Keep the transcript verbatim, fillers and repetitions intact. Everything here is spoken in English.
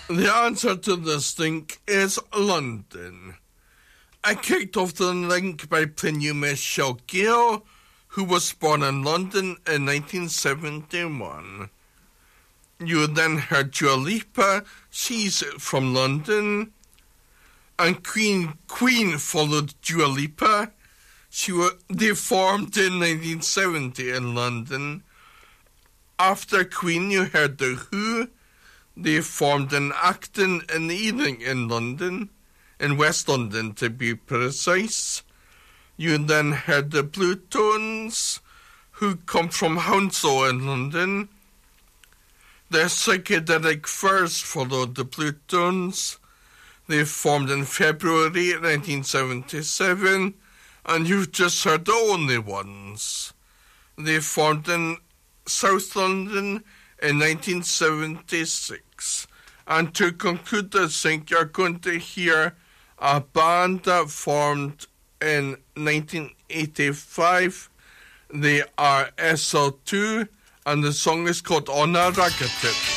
The answer to this link is London. I kicked off the link by playing you Michelle Gale, who was born in London in nineteen seventy-one. You then heard Dua Lipa, she's from London. And Queen Queen followed Dua Lipa. She was, they formed in nineteen seventy in London. After Queen, you heard The Who. They formed in Acton in the evening in London, in West London to be precise. You then heard the Blue Tones, who come from Hounslow in London. The Psychedelic Furs followed the Blue Tones. They formed in February nineteen seventy-seven, and you've just heard the Only Ones. They formed in South London in nineteen seventy-six. And to conclude this sync, you're going to hear a band that formed in nineteen eighty-five. They are S L two, and the song is called On a Ragamuffin.